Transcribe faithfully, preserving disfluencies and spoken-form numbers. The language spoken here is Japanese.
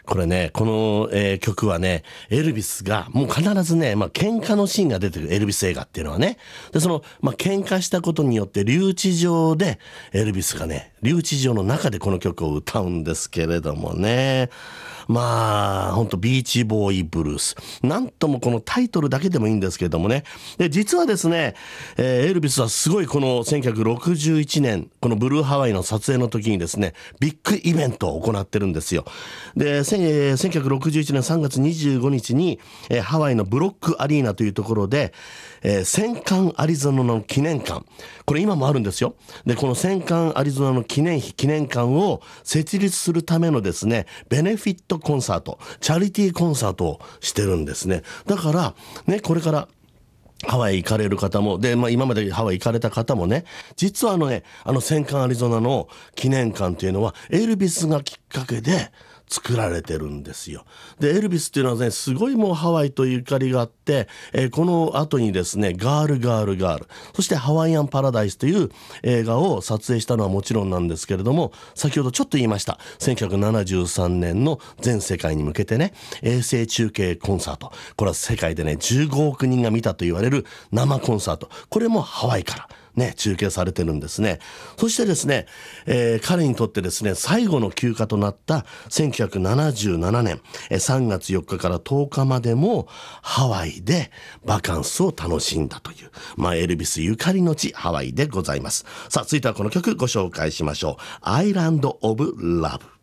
これね、この、えー曲はね、エルビスがもう必ずね、まあ喧嘩のシーンが出てくる、エルビス映画っていうのはね。で、その、まあ喧嘩したことによって留置場で、エルビスがね、留置場の中でこの曲を歌うんですけれどもね。まあ、ほんとビーチボーイブルース。なんともこのタイトルだけでもいいんですけれどもね。で、実はですね、えーエルビスはすごいこのせんきゅうひゃくろくじゅういちねん、このブルーハワイの撮影の時にですね、ビッグイベントを行ってるんですよ。で、せんえーせんきゅうひゃくろくじゅういちねんさんがつにじゅうごにちに、えーハワイのブロックアリーナというところで、えー戦艦アリゾナの記念館。これ今もあるんですよ。で、この戦艦アリゾナの記念碑、記念館を設立するためのですね、ベネフィットコンサート、チャリティーコンサートをしてるんですね。だから、ね、これからハワイ行かれる方も、で、まあ今までハワイ行かれた方もね、実はあのね、あの戦艦アリゾナの記念館っていうのは、エルビスがきっかけで作られてるんですよ。で、エルビスっていうのはね、すごいもうハワイとゆかりがあって、えーこの後にですね、ガールガールガール、そしてハワイアンパラダイスという映画を撮影したのはもちろんなんですけれども、先ほどちょっと言いました、せんきゅうひゃくななじゅうさんねんの全世界に向けてね、衛星中継コンサート。これは世界でね、じゅうごおくにんが見たと言われる生コンサート。これもハワイから。ね、中継されてるんですね。そしてですね、えー彼にとってですね、最後の休暇となったせんきゅうひゃくななじゅうななねんえーさんがつよっかからとおかまでもハワイでバカンスを楽しんだという、まあ、エルビスゆかりの地ハワイでございます。さあ、続いてはこの曲ご紹介しましょう。アイランド・オブ・ラブ。